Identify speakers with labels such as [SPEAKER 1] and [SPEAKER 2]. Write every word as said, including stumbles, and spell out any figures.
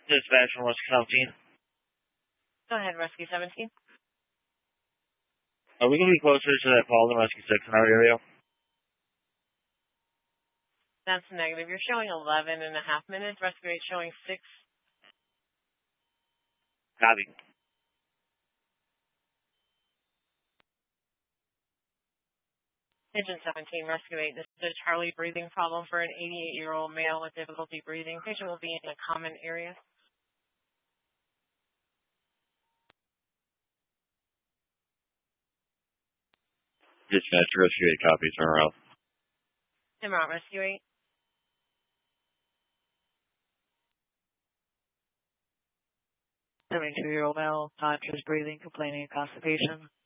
[SPEAKER 1] Dispatch from Rescue seventeen.
[SPEAKER 2] Go ahead, Rescue seventeen.
[SPEAKER 1] Are we going to be closer to that call than Rescue six in our area?
[SPEAKER 2] That's negative. You're showing eleven and a half minutes. Rescue eight showing six.
[SPEAKER 1] Copy.
[SPEAKER 2] Pigeon seventeen, Rescue eight. This is a Charlie breathing problem for an eighty-eight-year-old male with difficulty breathing. Patient will be in a common area.
[SPEAKER 3] Dispatch, Rescue eight, copy, turn around.
[SPEAKER 2] Turn around, Rescue eight.
[SPEAKER 4] seventy-two-year-old male, conscious breathing, complaining of constipation.